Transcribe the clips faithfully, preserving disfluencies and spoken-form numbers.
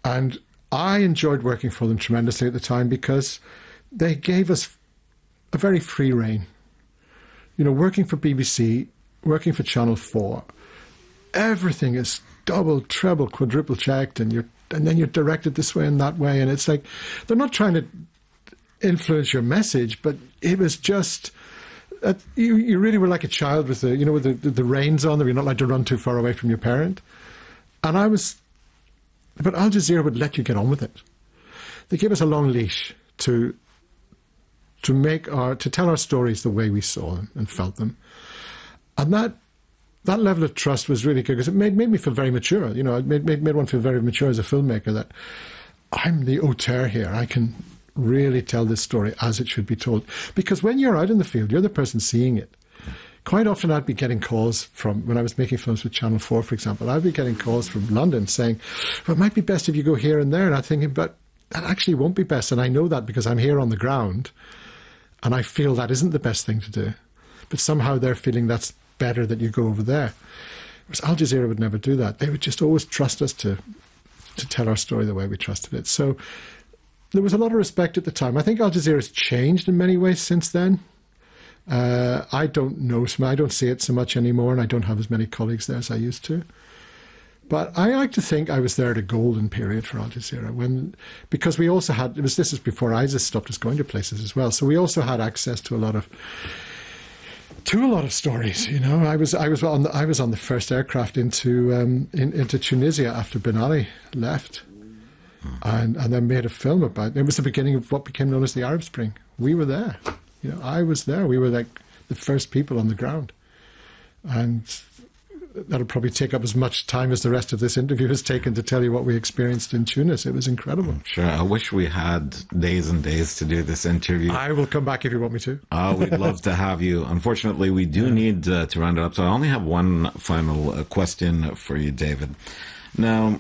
And I enjoyed working for them tremendously at the time because they gave us a very free rein. You know, working for B B C, working for Channel four, everything is double, treble, quadruple checked, and you're and then you're directed this way and that way, and it's like they're not trying to influence your message, but it was just uh, you. You really were like a child with the you know with the, the, the reins on, that you're not allowed to run too far away from your parent. And I was, but Al Jazeera would let you get on with it. They gave us a long leash to to make our to tell our stories the way we saw them and felt them, and that. That level of trust was really good because it made, made me feel very mature. You know, it made, made, made one feel very mature as a filmmaker, that I'm the auteur here. I can really tell this story as it should be told. Because when you're out in the field, you're the person seeing it. Quite often I'd be getting calls from, when I was making films with Channel four, for example, I'd be getting calls from London saying, well, it might be best if you go here and there. And I'm thinking, but that actually won't be best. And I know that because I'm here on the ground and I feel that isn't the best thing to do. But somehow they're feeling that's better that you go over there. Whereas Al Jazeera would never do that. They would just always trust us to to tell our story the way we trusted it. So there was a lot of respect at the time. I think Al Jazeera has changed in many ways since then. Uh, I don't know, I don't see it so much anymore, and I don't have as many colleagues there as I used to. But I like to think I was there at a golden period for Al Jazeera, when because we also had, it was this is before ISIS stopped us going to places as well. So we also had access to a lot of To a lot of stories, you know. I was I was on the, I was on the first aircraft into um, in, into Tunisia after Ben Ali left, and and then made a film about it. It was the beginning of what became known as the Arab Spring. We were there, you know. I was there. We were like the first people on the ground, and that'll probably take up as much time as the rest of this interview has taken to tell you what we experienced in Tunis. It was incredible. Sure. I wish we had days and days to do this interview. I will come back if you want me to. Oh, we'd love to have you. Unfortunately, we do need uh, to round it up. So I only have one final uh, question for you, David. Now,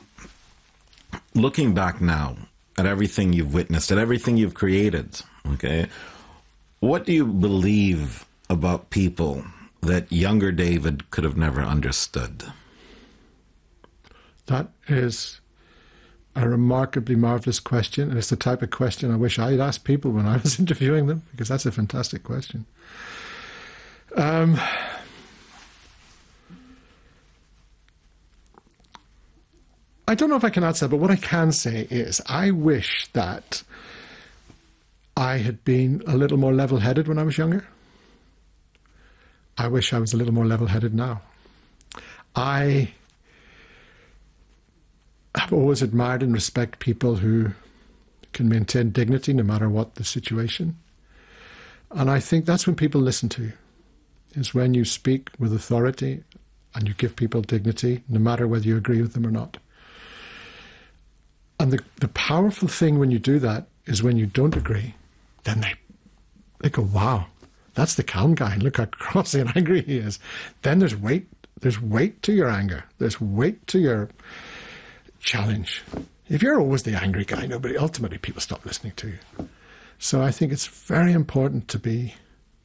looking back now at everything you've witnessed, at everything you've created, okay, what do you believe about people that younger David could have never understood? That is a remarkably marvellous question, and it's the type of question I wish I had asked people when I was interviewing them, because that's a fantastic question. Um, I don't know if I can answer that, but what I can say is I wish that I had been a little more level-headed when I was younger. I wish I was a little more level-headed now. I have always admired and respect people who can maintain dignity no matter what the situation. And I think that's when people listen to you, is when you speak with authority and you give people dignity, no matter whether you agree with them or not. And the, the powerful thing when you do that is when you don't agree, then they, they go, wow, that's the calm guy. Look how crossy and angry he is. Then there's weight. There's weight to your anger. There's weight to your challenge. If you're always the angry guy, nobody, ultimately people stop listening to you. So I think it's very important to be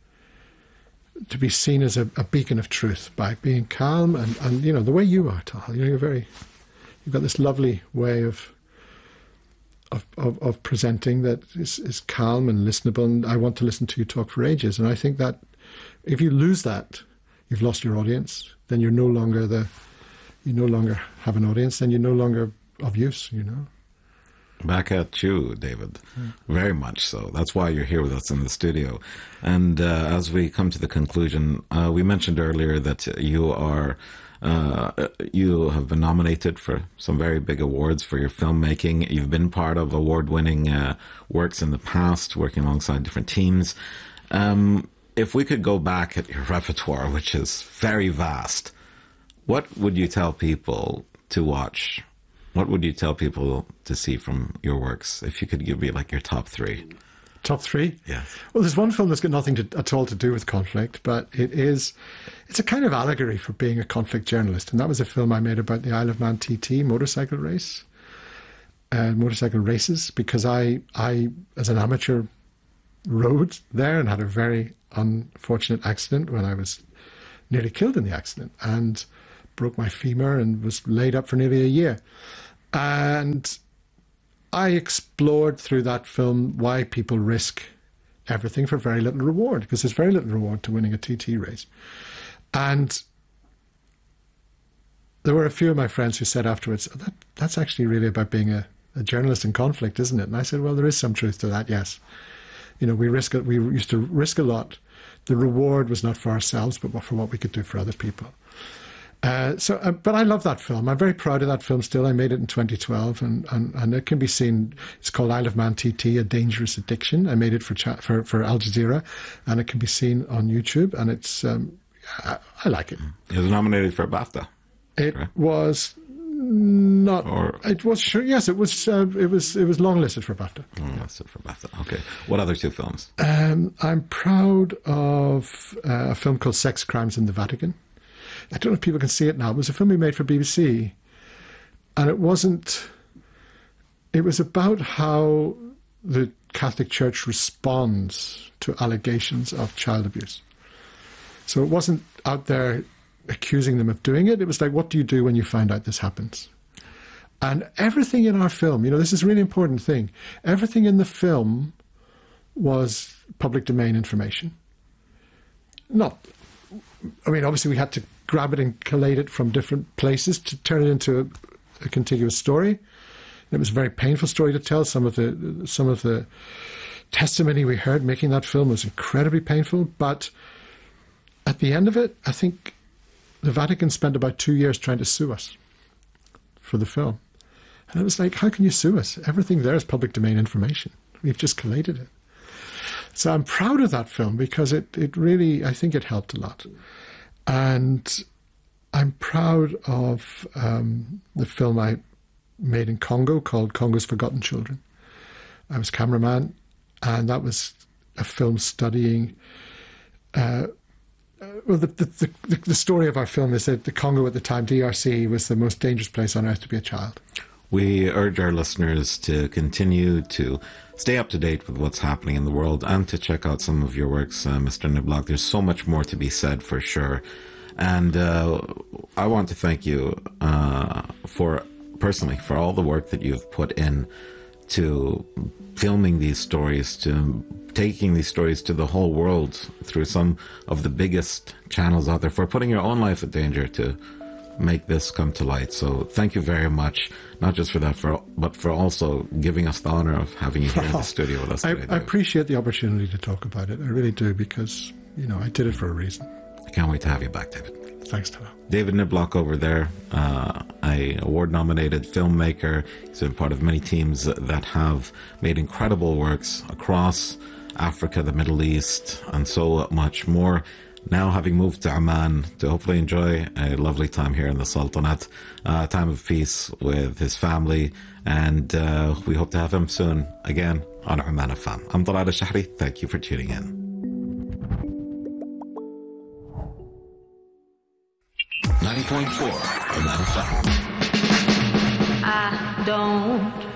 to be seen as a, a beacon of truth by being calm and, and you know, the way you are, Tal. You know, you're very, you've got this lovely way of Of, of, of presenting that is, is calm and listenable, and I want to listen to you talk for ages. And I think that if you lose that, you've lost your audience. Then you're no longer the, you no longer have an audience. Then you're no longer of use. You know. Back at you, David. Yeah. Very much so. That's why you're here with us in the studio. And uh, as we come to the conclusion, uh, we mentioned earlier that you are. Uh, you have been nominated for some very big awards for your filmmaking. You've been part of award-winning uh, works in the past, working alongside different teams. Um, if we could go back at your repertoire, which is very vast, what would you tell people to watch? What would you tell people to see from your works? If you could give me like your top three. Top three? Yes. Well, there's one film that's got nothing to, at all to do with conflict, but it is, it's a kind of allegory for being a conflict journalist. And that was a film I made about the Isle of Man T T motorcycle race, uh, motorcycle races, because I, I, as an amateur, rode there and had a very unfortunate accident when I was nearly killed in the accident and broke my femur and was laid up for nearly a year. And I explored through that film why people risk everything for very little reward, because there's very little reward to winning a T T race. And there were a few of my friends who said afterwards, oh, that, that's actually really about being a, a journalist in conflict, isn't it? And I said, well, there is some truth to that, yes. You know, we risk it. We used to risk a lot. The reward was not for ourselves, but for what we could do for other people. Uh, so, uh, but I love that film. I'm very proud of that film still. I made it in twenty twelve, and, and, and it can be seen. It's called Isle of Man T T, A Dangerous Addiction. I made it for for, for Al Jazeera, and it can be seen on YouTube. And it's um, I, I like it. It was nominated for a BAFTA. It right? was not. Or, it was sure. Yes, it was. Uh, it was. It was long listed for BAFTA. Long listed for BAFTA. Okay. What other two films? Um, I'm proud of uh, a film called Sex Crimes in the Vatican. I don't know if people can see it now. It was a film we made for B B C, and it wasn't. It was about how the Catholic Church responds to allegations of child abuse. So it wasn't out there accusing them of doing it. It was like, what do you do when you find out this happens? And everything in our film, you know, this is a really important thing. Everything in the film was public domain information. Not, I mean, obviously we had to grab it and collate it from different places to turn it into a, a contiguous story. It was a very painful story to tell. Some of the some of the testimony we heard making that film was incredibly painful. But at the end of it, I think the Vatican spent about two years trying to sue us for the film. And it was like, how can you sue us? Everything there is public domain information. We've just collated it. So I'm proud of that film because it, it really, I think it helped a lot. And I'm proud of um, the film I made in Congo called Congo's Forgotten Children. I was cameraman, and that was a film studying... Uh, well, the, the, the, the story of our film is that the Congo at the time, D R C, was the most dangerous place on earth to be a child. We urge our listeners to continue to stay up to date with what's happening in the world and to check out some of your works, uh, Mister Niblock. There's so much more to be said for sure. And uh, I want to thank you uh, for, personally, for all the work that you've put in to filming these stories, to taking these stories to the whole world through some of the biggest channels out there, for putting your own life in danger to make this come to light. So thank you very much, not just for that, for but for also giving us the honor of having you here in the studio with us I, today. I appreciate the opportunity to talk about it. I really do, because, you know, I did it for a reason. I can't wait to have you back, David. Thanks, Tara. David Niblock over there, uh, a award-nominated filmmaker. He's been part of many teams that have made incredible works across Africa, the Middle East, and so much more. Now having moved to Amman to hopefully enjoy a lovely time here in the Sultanate, uh, a time of peace with his family, and uh, we hope to have him soon again on Oman F M. I'm Talal Al-Shahri. Thank you for tuning in. ninety point four Oman F M. I don't